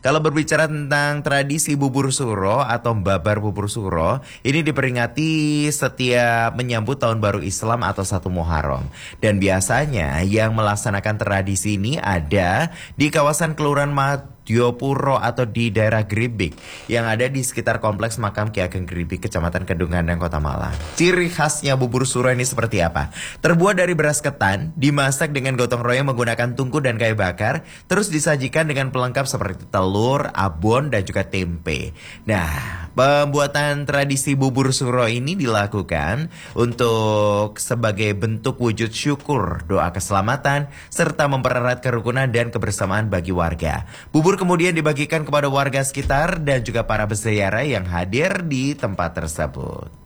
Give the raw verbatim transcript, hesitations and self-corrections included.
Kalau berbicara tentang tradisi bubur suro atau babar bubur suro, ini diperingati setiap menyambut tahun baru Islam atau satu Muharram. Dan biasanya yang melaksanakan tradisi ini ada di kawasan Kelurahan Madiopuro atau di daerah Gribik yang ada di sekitar kompleks makam Ki Ageng Gribik, Kecamatan Kedungandang, Kota Malang. Ciri khasnya bubur suro ini seperti apa? Terbuat dari beras ketan, dimasak dengan gotong royong menggunakan tungku dan kayu bakar, terus disajikan dengan pelengkap seperti telur, abon, dan juga tempe. Nah, pembuatan tradisi bubur suro ini dilakukan untuk sebagai bentuk wujud syukur, doa keselamatan, serta mempererat kerukunan dan kebersamaan bagi warga. Bubur kemudian dibagikan kepada warga sekitar dan juga para berziarah yang hadir di tempat tersebut.